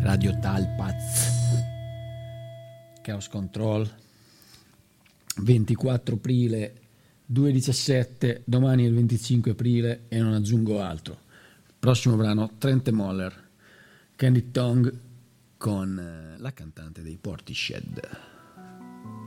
Radio Talpaz, Chaos Control, 24 aprile 2017, domani è il 25 aprile e non aggiungo altro. Prossimo brano, Trent Moller, Candy Tongue con la cantante dei Portishead.